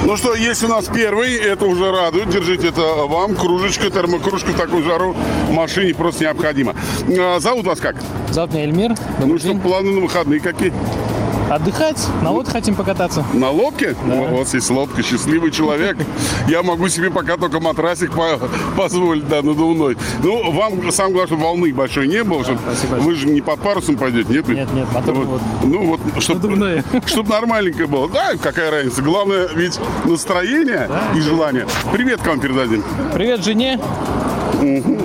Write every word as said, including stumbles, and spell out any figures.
Ну что, есть у нас первый, это уже радует. Держите, это вам. Кружечка, термокружка в такую жару в машине просто необходимо. А, зовут вас как? Зовут меня Эльмир. Ну Добрый что, день. планы на выходные какие? Отдыхать, на лодке хотим покататься. На лодке? Да. У вас есть лодка, счастливый человек. Я могу себе пока только матрасик по позволить, да, надувной. Ну, вам самое главное, чтобы волны большой не было. Чтобы... спасибо. Вы же не под парусом пойдете, нет? Нет, нет, мотор вот. вот. Ну вот, чтобы Надувной. чтоб нормальненько было. Да, какая разница. Главное ведь настроение Да. и желание. Привет к вам передадим. Привет жене. Угу.